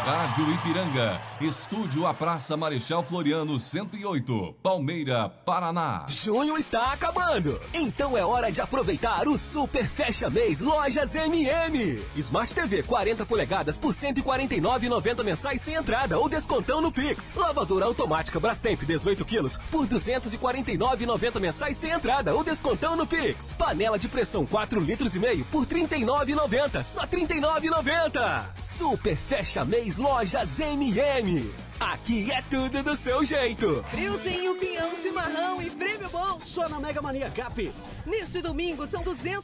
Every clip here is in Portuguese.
Rádio Ipiranga, estúdio a Praça Marechal Floriano 108, Palmeira, Paraná. Junho está acabando, então é hora de aproveitar o Super Fecha Mês Lojas MM. Smart TV 40 polegadas por R$ 149,90 mensais sem entrada ou descontão no Pix. Lavadora automática Brastemp 18 quilos por R$ 249,90 mensais sem entrada ou descontão no Pix. Panela de pressão 4,5 litros por R$ 39,90, só R$ 39,90. Super Fecha Mês Lojas MM. Aqui é tudo do seu jeito. Friozinho, pinhão, chimarrão e prêmio bom. Só na Mega Mania Cap. Neste domingo são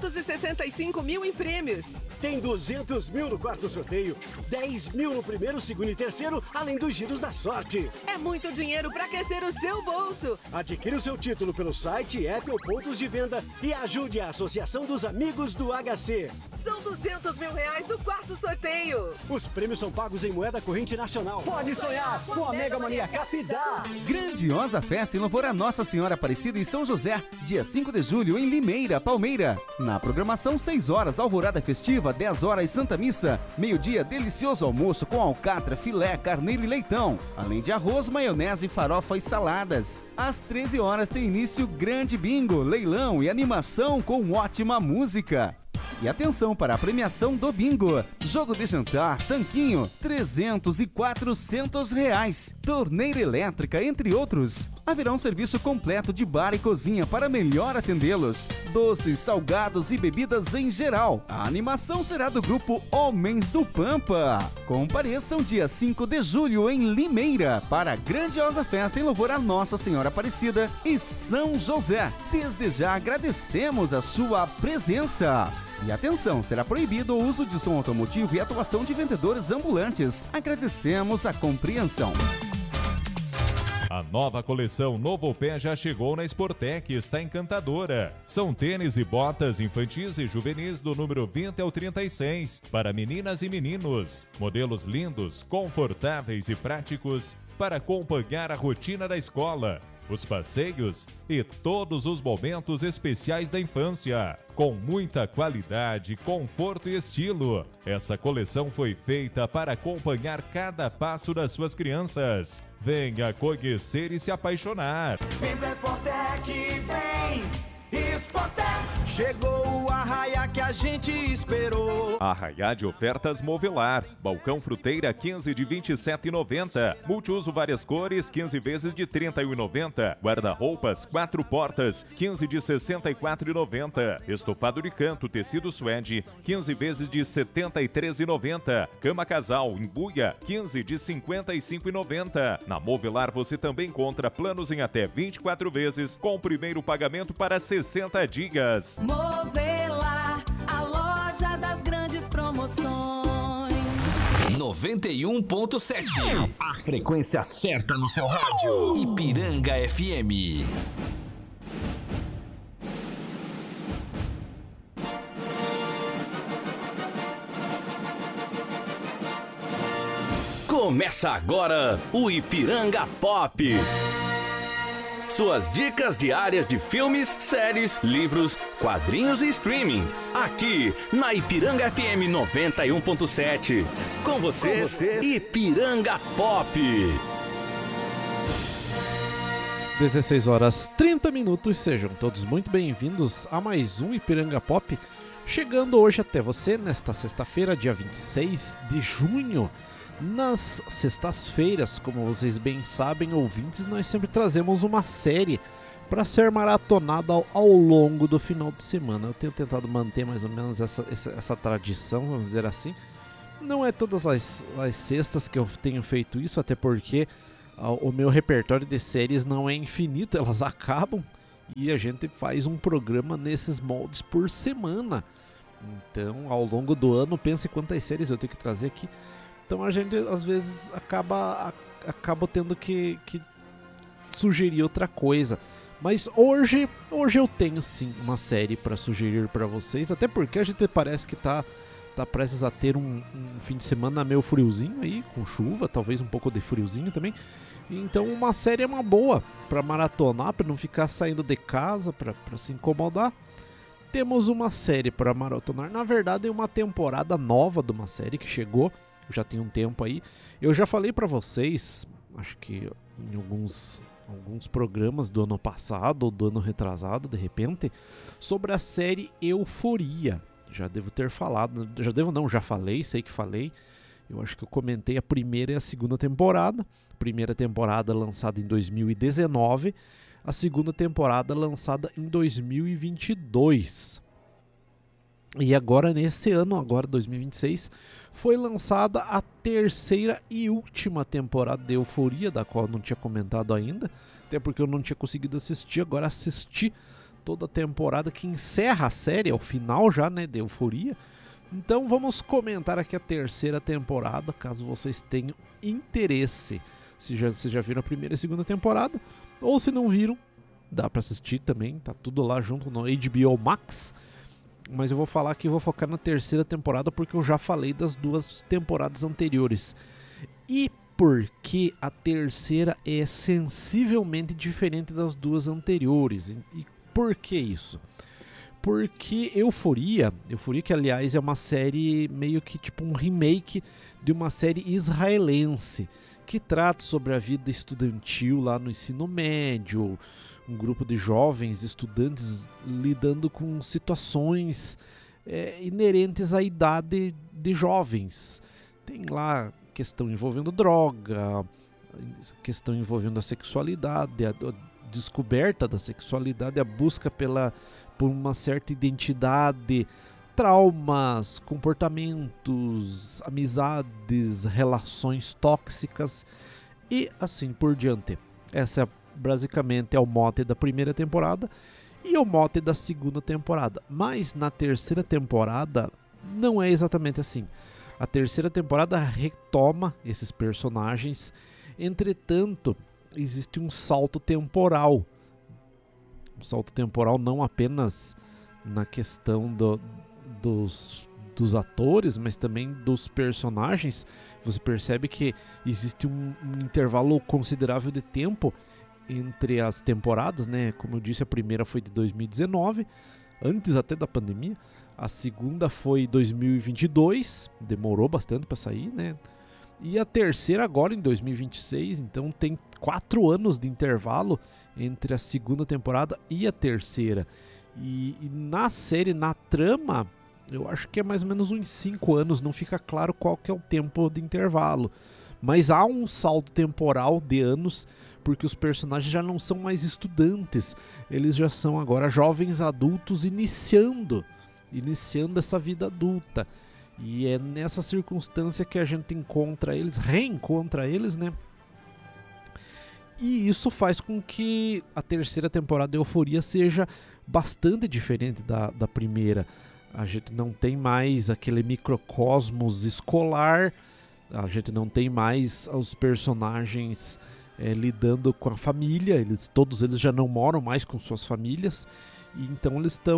265 mil em prêmios. Tem 200 mil no quarto sorteio, 10 mil no primeiro, segundo e terceiro, além dos giros da sorte. É muito dinheiro para aquecer o seu bolso. Adquira o seu título pelo site, app ou pontos de venda e ajude a Associação dos Amigos do HC. São 200 mil reais do quarto sorteio. Os prêmios são pagos em moeda corrente nacional. Pode sonhar com a Mega Mania Cap dá. Grandiosa festa em louvor a Nossa Senhora Aparecida em São José, dia 5 de julho em Limeira, Palmeira. Na programação 6 horas, alvorada festiva, 10 horas Santa Missa, meio-dia delicioso almoço com alcatra, filé, carneiro e leitão, além de arroz, maionese, farofa e saladas. Às 13 horas tem início grande bingo, leilão e animação com ótima música. E atenção para a premiação do bingo. Jogo de jantar, tanquinho, 300 e 400 reais. Torneira elétrica, entre outros. Haverá um serviço completo de bar e cozinha para melhor atendê-los. Doces, salgados e bebidas em geral. A animação será do grupo Homens do Pampa. Compareçam dia 5 de julho em Limeira para a grandiosa festa em louvor a Nossa Senhora Aparecida e São José. Desde já agradecemos a sua presença. E atenção, será proibido o uso de som automotivo e atuação de vendedores ambulantes. Agradecemos a compreensão. A nova coleção Novo Pé já chegou na Sportec e está encantadora. São tênis e botas infantis e juvenis do número 20 ao 36 para meninas e meninos. Modelos lindos, confortáveis e práticos para acompanhar a rotina da escola, os passeios e todos os momentos especiais da infância. Com muita qualidade, conforto e estilo. Essa coleção foi feita para acompanhar cada passo das suas crianças. Venha conhecer e se apaixonar. Vem pra Sportec, vem! Sportec! Chegou o arraia que a gente esperou. Arraiá de ofertas Movelar. Balcão fruteira 15 de R$ 27,90. Multiuso várias cores 15 vezes de R$ 31,90. Guarda-roupas 4 portas 15 de R$ 64,90. Estofado de canto tecido suede 15 vezes de R$ 73,90. Cama casal embuia 15 de R$ 55,90. Na Movelar você também encontra planos em até 24 vezes com o primeiro pagamento para 60 dias. Movelar, a loja das grandes promoções. 91.7. A frequência certa no seu rádio. Ipiranga FM. Começa agora o Ipiranga Pop. Suas dicas diárias de filmes, séries, livros, quadrinhos e streaming. Aqui na Ipiranga FM 91.7. Com vocês, Ipiranga Pop. 16 horas 30 minutos. Sejam todos muito bem-vindos a mais um Ipiranga Pop. Chegando hoje até você nesta sexta-feira, dia 26 de junho. Nas sextas-feiras, como vocês bem sabem, ouvintes, nós sempre trazemos uma série para ser maratonada ao longo do final de semana. Eu tenho tentado manter mais ou menos essa tradição, vamos dizer assim. Não é todas as sextas que eu tenho feito isso, até porque o meu repertório de séries não é infinito, elas acabam e a gente faz um programa nesses moldes por semana. Então, ao longo do ano, pense quantas séries eu tenho que trazer aqui. Então a gente às vezes acaba tendo que sugerir outra coisa. Mas hoje eu tenho sim uma série para sugerir para vocês. Até porque a gente parece que tá prestes a ter um fim de semana meio friozinho aí, com chuva, talvez um pouco de friozinho também. Então uma série é uma boa para maratonar, para não ficar saindo de casa, para se incomodar. Temos uma série para maratonar. Na verdade é uma temporada nova de uma série que chegou já tem um tempo aí. Eu já falei pra vocês, acho que em alguns programas do ano passado ou do ano retrasado, de repente, sobre a série Euforia. Já devo ter falado, já falei, sei que falei. Eu acho que eu comentei a primeira e a segunda temporada. A primeira temporada lançada em 2019, a segunda temporada lançada em 2022. E agora nesse ano, agora 2026, foi lançada a terceira e última temporada de Euforia, da qual eu não tinha comentado ainda, até porque eu não tinha conseguido assistir. Agora assisti toda a temporada que encerra a série, é o final já, né, de Euforia. Então vamos comentar aqui a terceira temporada, caso vocês tenham interesse. Se já viram a primeira e segunda temporada, ou se não viram, dá pra assistir também, tá tudo lá junto no HBO Max. Mas eu vou falar aqui, vou focar na terceira temporada, porque eu já falei das duas temporadas anteriores. E porque a terceira é sensivelmente diferente das duas anteriores. E por que isso? Porque Euforia, que aliás é uma série meio que tipo um remake de uma série israelense, que trata sobre a vida estudantil lá no ensino médio, um grupo de jovens estudantes lidando com situações inerentes à idade de jovens. Tem lá questão envolvendo droga, questão envolvendo a sexualidade, a descoberta da sexualidade, a busca por uma certa identidade, traumas, comportamentos, amizades, relações tóxicas e assim por diante. Essa basicamente é o mote da primeira temporada e o mote da segunda temporada. Mas na terceira temporada não é exatamente assim. A terceira temporada retoma esses personagens, entretanto, existe um salto temporal. Um salto temporal não apenas na questão dos atores, mas também dos personagens. Você percebe que existe um intervalo considerável de tempo entre as temporadas, né? Como eu disse, a primeira foi de 2019, antes até da pandemia. A segunda foi 2022, demorou bastante para sair, né? E a terceira agora em 2026, então tem 4 anos de intervalo entre a segunda temporada e a terceira. E na série, na trama, eu acho que é mais ou menos uns 5 anos, não fica claro qual que é o tempo de intervalo. Mas há um salto temporal de anos, porque os personagens já não são mais estudantes, eles já são agora jovens adultos iniciando essa vida adulta. E é nessa circunstância que a gente reencontra eles, né? E isso faz com que a terceira temporada de Euforia seja bastante diferente da primeira. A gente não tem mais aquele microcosmos escolar, a gente não tem mais os personagens lidando com a família, todos eles já não moram mais com suas famílias. E então eles estão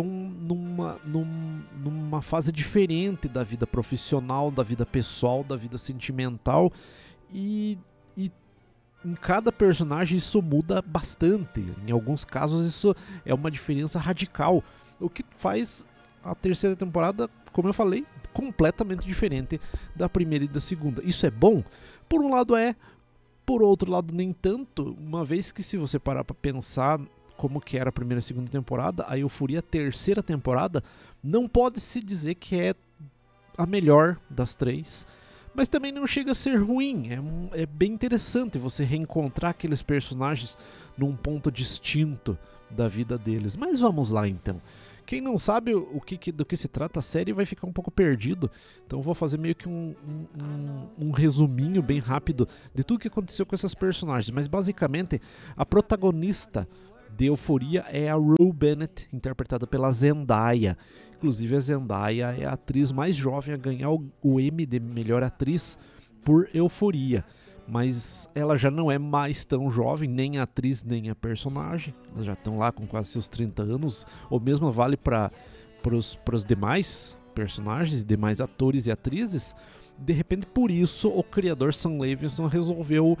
numa fase diferente da vida profissional, da vida pessoal, da vida sentimental. E em cada personagem isso muda bastante. Em alguns casos isso é uma diferença radical. O que faz a terceira temporada, como eu falei, completamente diferente da primeira e da segunda. Isso é bom? Por um lado é, por outro lado nem tanto, uma vez que se você parar para pensar como que era a primeira e a segunda temporada, a Euforia, a terceira temporada, não pode se dizer que é a melhor das 3, mas também não chega a ser ruim. É bem interessante você reencontrar aqueles personagens num ponto distinto da vida deles. Mas vamos lá então. Quem não sabe do que se trata a série vai ficar um pouco perdido, então eu vou fazer meio que um resuminho bem rápido de tudo que aconteceu com esses personagens. Mas basicamente a protagonista de Euforia é a Rue Bennett, interpretada pela Zendaya. Inclusive a Zendaya é a atriz mais jovem a ganhar o Emmy de melhor atriz por Euforia. Mas ela já não é mais tão jovem, nem a atriz, nem a personagem. Elas já estão lá com quase seus 30 anos. O mesmo vale para os demais personagens, demais atores e atrizes. De repente, por isso, o criador Sam Levinson resolveu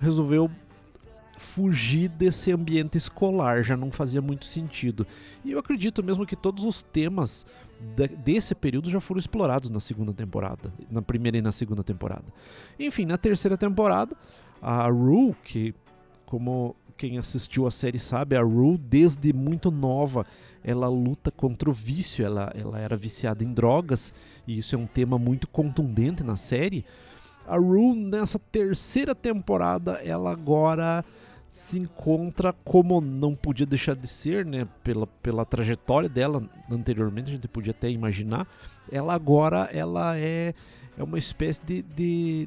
fugir desse ambiente escolar, já não fazia muito sentido. E eu acredito mesmo que todos os temas desse período já foram explorados na segunda temporada, na primeira e na segunda temporada. Enfim, na terceira temporada, a Rue, que como quem assistiu a série sabe, a Rue desde muito nova, ela luta contra o vício, ela era viciada em drogas, e isso é um tema muito contundente na série. A Rue, nessa terceira temporada, ela agora se encontra como não podia deixar de ser, né, pela trajetória dela anteriormente, a gente podia até imaginar. Ela agora é uma espécie de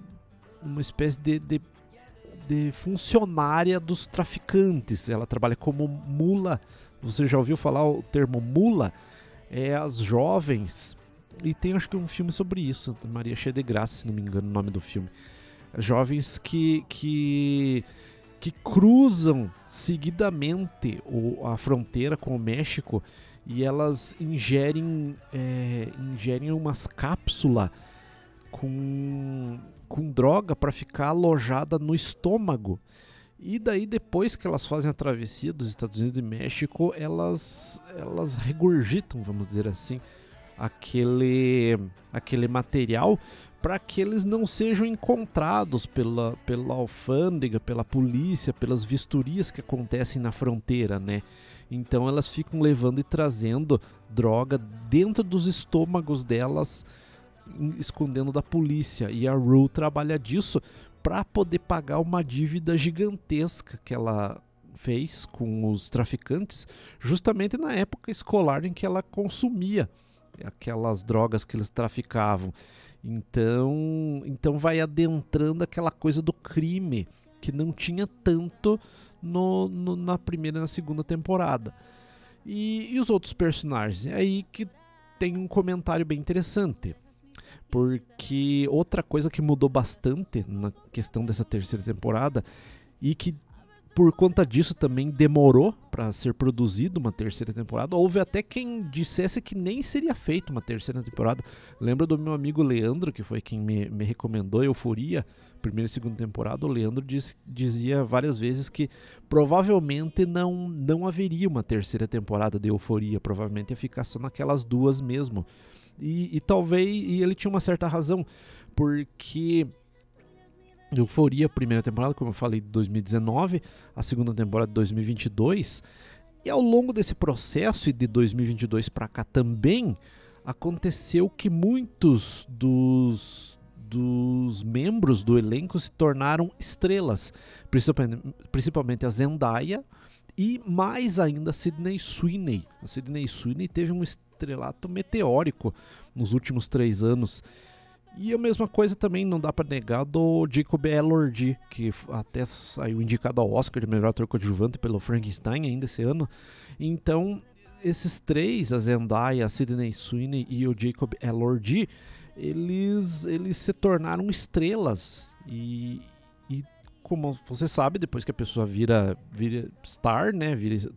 funcionária dos traficantes. Ela trabalha como mula. Você já ouviu falar o termo mula? É as jovens, e tem acho que um filme sobre isso, Maria Cheia de Graça, se não me engano o nome do filme. Jovens que cruzam seguidamente a fronteira com o México, e elas ingerem umas cápsulas com droga para ficar alojada no estômago. E daí, depois que elas fazem a travessia dos Estados Unidos e México, elas regurgitam, vamos dizer assim, aquele material, para que eles não sejam encontrados pela alfândega, pela polícia, pelas vistorias que acontecem na fronteira, né? Então elas ficam levando e trazendo droga dentro dos estômagos delas, escondendo da polícia. E a Rue trabalha disso para poder pagar uma dívida gigantesca que ela fez com os traficantes, justamente na época escolar em que ela consumia aquelas drogas que eles traficavam. Então vai adentrando aquela coisa do crime que não tinha tanto na primeira e na segunda temporada. E os outros personagens? É aí que tem um comentário bem interessante, porque outra coisa que mudou bastante na questão dessa terceira temporada, e que por conta disso também demorou para ser produzida uma terceira temporada. Houve até quem dissesse que nem seria feita uma terceira temporada. Lembra do meu amigo Leandro, que foi quem me recomendou Euforia, primeira e segunda temporada. O Leandro dizia várias vezes que provavelmente não haveria uma terceira temporada de Euforia. Provavelmente ia ficar só naquelas duas mesmo. E talvez ele tinha uma certa razão, porque Euforia, a primeira temporada, como eu falei, de 2019, a segunda temporada de 2022, e ao longo desse processo e de 2022 para cá também, aconteceu que muitos dos membros do elenco se tornaram estrelas, principalmente a Zendaya e mais ainda a Sydney Sweeney. A Sydney Sweeney teve um estrelato meteórico nos últimos 3 anos. E a mesma coisa também não dá para negar do Jacob Elordi, que até saiu indicado ao Oscar de melhor ator coadjuvante pelo Frankenstein ainda esse ano. Então, esses três, a Zendaya, a Sydney Sweeney e o Jacob Elordi, eles se tornaram estrelas. E como você sabe, depois que a pessoa vira star, né,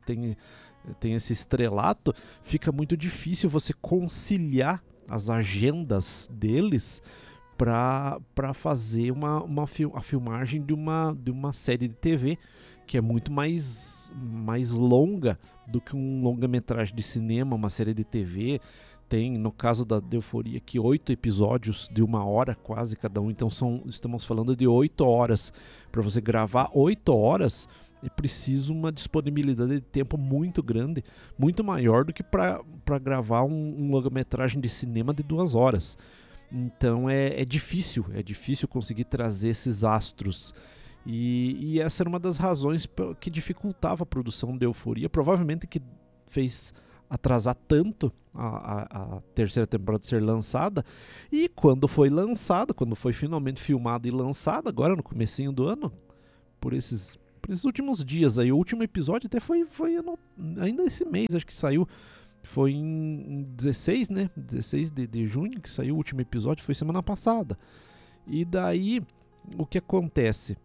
tem esse estrelato, fica muito difícil você conciliar as agendas deles para fazer a filmagem de uma série de TV que é muito mais longa do que um longa-metragem de cinema. Uma série de TV tem, no caso da Euforia, aqui 8 episódios de 1 hora quase cada um, então estamos falando de 8 horas. Para você gravar 8 horas é preciso uma disponibilidade de tempo muito grande, muito maior do que para gravar um longa-metragem de cinema de 2 horas. Então é difícil conseguir trazer esses astros. E essa era uma das razões que dificultava a produção de Euforia, provavelmente que fez atrasar tanto a terceira temporada ser lançada. E quando foi finalmente filmada e lançada, agora no comecinho do ano, por esses últimos dias aí, o último episódio até foi ainda esse mês, acho que saiu, foi em 16, né, 16 de junho que saiu o último episódio, foi semana passada. E daí, o que acontece?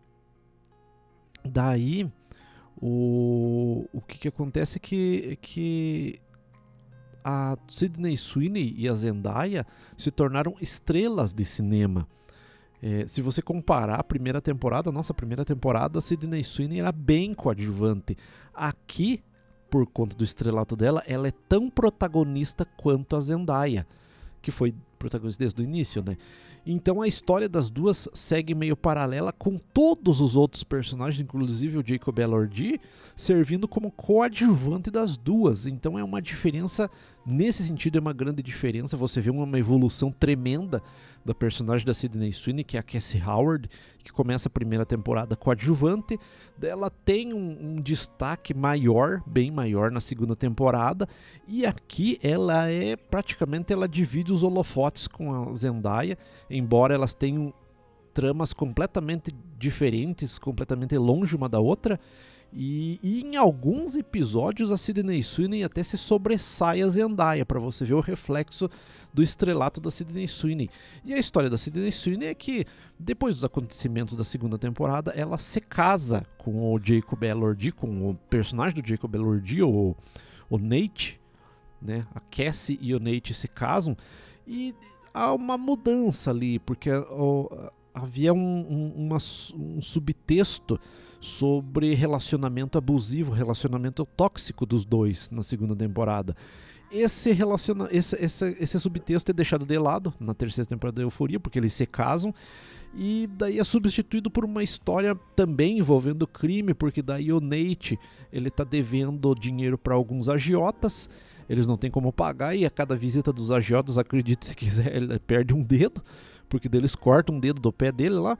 Daí, o que acontece é que a Sydney Sweeney e a Zendaya se tornaram estrelas de cinema. Se você comparar a primeira temporada, a Sydney Sweeney era bem coadjuvante. Aqui, por conta do estrelato dela, ela é tão protagonista quanto a Zendaya, que foi protagonista desde o início, né? Então a história das duas segue meio paralela com todos os outros personagens, inclusive o Jacob Elordi, servindo como coadjuvante das duas. Então é uma diferença, nesse sentido é uma grande diferença. Você vê uma evolução tremenda da personagem da Sydney Sweeney, que é a Cassie Howard, que começa a primeira temporada coadjuvante. Ela tem um destaque maior, bem maior na segunda temporada, e aqui ela praticamente ela divide os holofotes com a Zendaya, embora elas tenham tramas completamente diferentes, completamente longe uma da outra, e em alguns episódios a Sydney Sweeney até se sobressai a Zendaya, para você ver o reflexo do estrelato da Sydney Sweeney. E a história da Sydney Sweeney é que, depois dos acontecimentos da segunda temporada, ela se casa com o Jacob Elordi, com o personagem do Jacob Elordi, o Nate, né? A Cassie e o Nate se casam, e há uma mudança ali, porque havia um subtexto sobre relacionamento abusivo, relacionamento tóxico dos dois na segunda temporada. Esse subtexto é deixado de lado na terceira temporada da Euforia, porque eles se casam, e daí é substituído por uma história também envolvendo crime, porque daí o Nate ele tá devendo dinheiro para alguns agiotas, eles não têm como pagar, e a cada visita dos agiotas, acredite se quiser, ele perde um dedo, porque daí eles cortam um dedo do pé dele lá.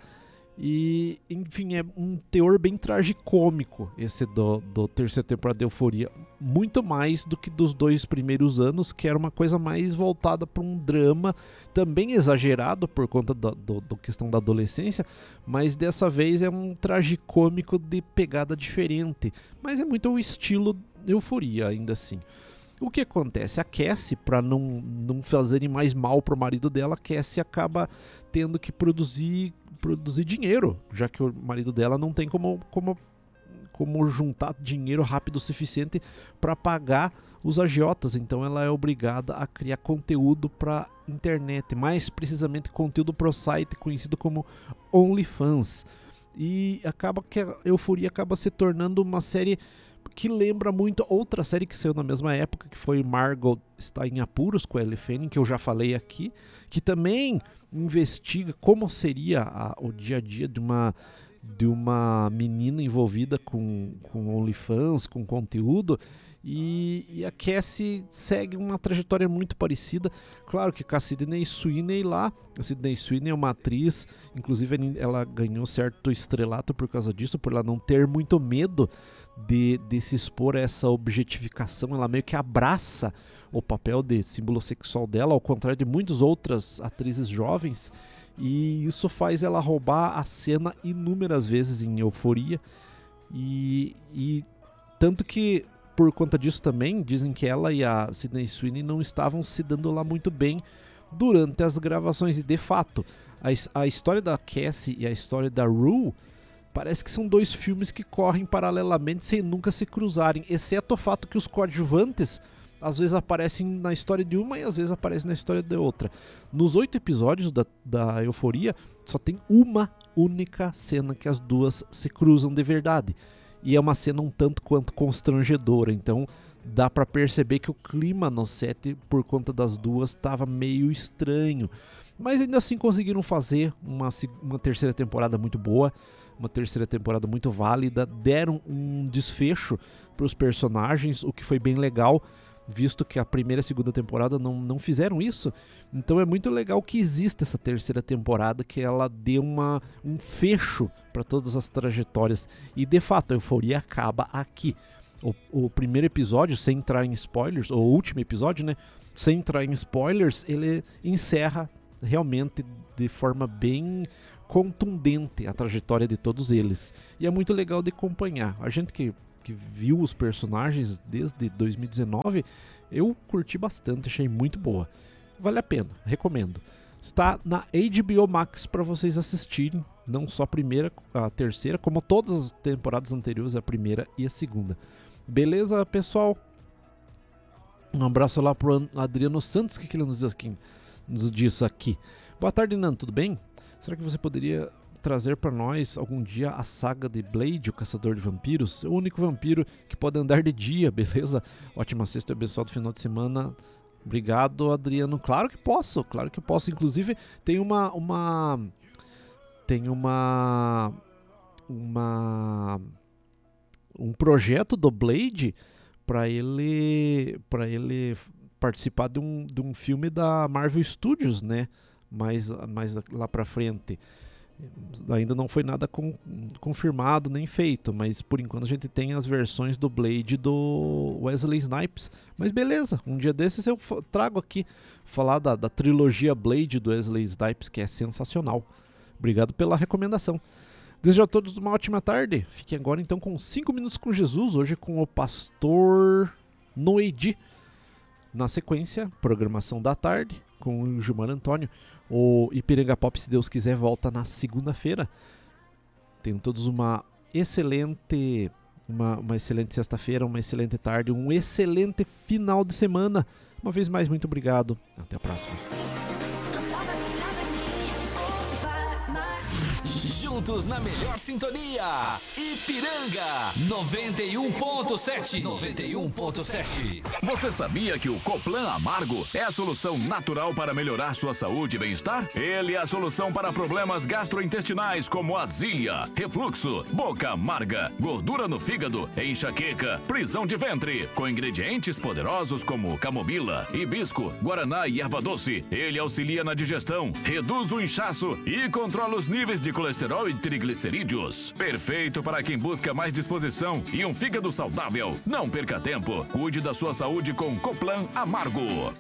E, enfim, é um teor bem tragicômico esse do terceira temporada de Euforia, muito mais do que dos 2 primeiros anos, que era uma coisa mais voltada para um drama, também exagerado por conta da questão da adolescência, mas dessa vez é um tragicômico de pegada diferente, mas é muito o estilo Euforia ainda assim. O que acontece? A Cassie, para não fazerem mais mal pro marido dela, a Cassie acaba tendo que produzir dinheiro, já que o marido dela não tem como juntar dinheiro rápido o suficiente para pagar os agiotas. Então ela é obrigada a criar conteúdo para internet, mais precisamente conteúdo para o site conhecido como OnlyFans. E acaba que a Euforia acaba se tornando uma série que lembra muito outra série que saiu na mesma época, que foi Margot Está em Apuros, com a Elle Fanning, que eu já falei aqui, que também investiga como seria o dia a dia de uma menina envolvida com OnlyFans, com conteúdo, e a Cassie segue uma trajetória muito parecida, claro que com a Sydney Sweeney lá. A Sydney Sweeney é uma atriz, inclusive ela ganhou certo estrelato por causa disso, por ela não ter muito medo de se expor a essa objetificação. Ela meio que abraça o papel de símbolo sexual dela, ao contrário de muitas outras atrizes jovens, e isso faz ela roubar a cena inúmeras vezes em Euforia, e tanto que por conta disso também dizem que ela e a Sydney Sweeney não estavam se dando lá muito bem durante as gravações, e de fato a história da Cassie e a história da Rue parece que são 2 filmes que correm paralelamente sem nunca se cruzarem, exceto o fato que os coadjuvantes às vezes aparecem na história de uma e às vezes aparecem na história de outra. Nos 8 episódios da Euforia só tem uma única cena que as duas se cruzam de verdade, e é uma cena um tanto quanto constrangedora, então dá pra perceber que o clima no set, por conta das duas, estava meio estranho. Mas ainda assim conseguiram fazer uma terceira temporada muito boa, uma terceira temporada muito válida, deram um desfecho para os personagens, o que foi bem legal, visto que a primeira e a segunda temporada não fizeram isso. Então é muito legal que exista essa terceira temporada, que ela dê um fecho para todas as trajetórias. E de fato a Euforia acaba aqui. O primeiro episódio, sem entrar em spoilers, ou o último episódio, né, sem entrar em spoilers, ele encerra realmente de forma bem contundente a trajetória de todos eles. E é muito legal de acompanhar. A gente que viu os personagens desde 2019, eu curti bastante, achei muito boa. Vale a pena, recomendo. Está na HBO Max para vocês assistirem, não só a terceira, como todas as temporadas anteriores, a primeira e a segunda. Beleza, pessoal? Um abraço lá pro Adriano Santos, que ele nos diz aqui. Boa tarde, Nando, tudo bem? Será que você poderia trazer para nós algum dia a saga de Blade, o Caçador de Vampiros, o único vampiro que pode andar de dia, beleza? Ótima sexta e abençoado final de semana. Obrigado, Adriano. Claro que posso. Inclusive, tem um projeto do Blade para ele participar de um filme da Marvel Studios, né? Mais lá pra frente. Ainda não foi nada confirmado nem feito, mas por enquanto a gente tem as versões do Blade do Wesley Snipes. Mas beleza, um dia desses eu trago aqui falar da trilogia Blade do Wesley Snipes, que é sensacional. Obrigado pela recomendação. Desejo a todos uma ótima tarde. Fiquem agora então com 5 minutos com Jesus, hoje com o pastor Noedi. Na sequência, programação da tarde com o Gilmar Antônio. O Ipiranga Pop, se Deus quiser, volta na segunda-feira. Tenham todos uma excelente sexta-feira, uma excelente tarde, um excelente final de semana. Uma vez mais, muito obrigado. Até a próxima. Juntos na melhor sintonia, Ipiranga 91.7. Você sabia que o Coplan Amargo é a solução natural para melhorar sua saúde e bem-estar? Ele é a solução para problemas gastrointestinais como azia, refluxo, boca amarga, gordura no fígado, enxaqueca, prisão de ventre. Com ingredientes poderosos como camomila, hibisco, guaraná e erva doce, ele auxilia na digestão, reduz o inchaço e controla os níveis de colesterol e triglicerídeos. Perfeito para quem busca mais disposição e um fígado saudável. Não perca tempo. Cuide da sua saúde com Coplan Amargo.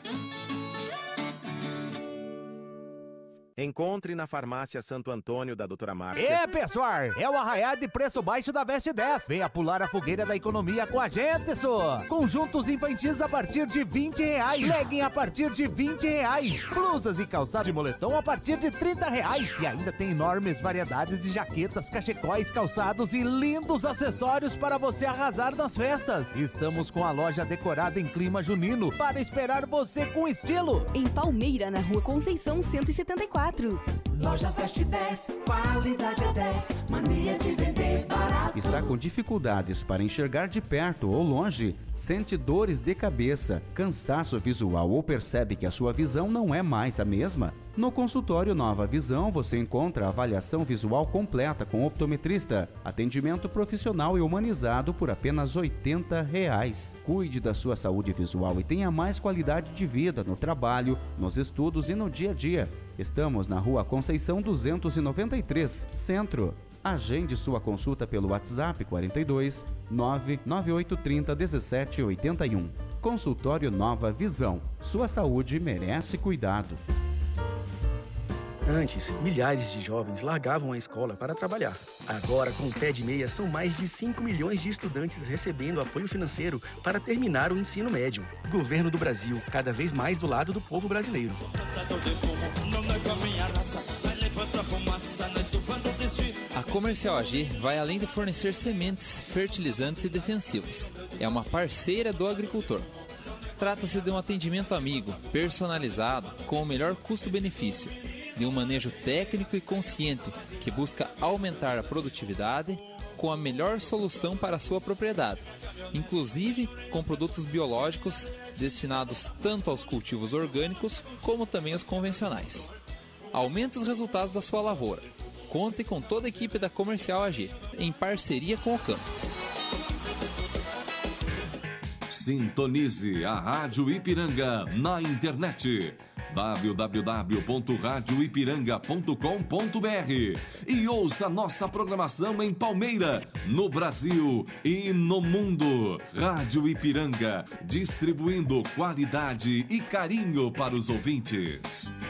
Encontre na farmácia Santo Antônio da Doutora Márcia. Pessoal, é o arraiado de preço baixo da Veste 10. Venha pular a fogueira da economia com a gente, só. Conjuntos infantis a partir de R$20. Legging a partir de R$20. Blusas e calçados de moletom a partir de R$30. E ainda tem enormes variedades de jaquetas, cachecóis, calçados e lindos acessórios para você arrasar nas festas. Estamos com a loja decorada em clima junino para esperar você com estilo. Em Palmeira, na Rua Conceição 174. Lojas Veste 10, qualidade é 10, mania de vender barato. Está com dificuldades para enxergar de perto ou longe? Sente dores de cabeça, cansaço visual ou percebe que a sua visão não é mais a mesma? No consultório Nova Visão você encontra avaliação visual completa com optometrista, atendimento profissional e humanizado por apenas R$80. Cuide da sua saúde visual e tenha mais qualidade de vida no trabalho, nos estudos e no dia a dia. Estamos na Rua Conceição 293, Centro. Agende sua consulta pelo WhatsApp 42 99830 1781. Consultório Nova Visão. Sua saúde merece cuidado. Antes, milhares de jovens largavam a escola para trabalhar. Agora, com o Pé de Meia, são mais de 5 milhões de estudantes recebendo apoio financeiro para terminar o ensino médio. Governo do Brasil, cada vez mais do lado do povo brasileiro. A Comercial AG vai além de fornecer sementes, fertilizantes e defensivos. É uma parceira do agricultor. Trata-se de um atendimento amigo, personalizado, com o melhor custo-benefício, de um manejo técnico e consciente que busca aumentar a produtividade com a melhor solução para a sua propriedade, inclusive com produtos biológicos destinados tanto aos cultivos orgânicos como também aos convencionais. Aumente os resultados da sua lavoura. Conte com toda a equipe da Comercial AG, em parceria com o campo. Sintonize a Rádio Ipiranga na internet www.radioipiranga.com.br e ouça nossa programação em Palmeira, no Brasil e no mundo. Rádio Ipiranga, distribuindo qualidade e carinho para os ouvintes.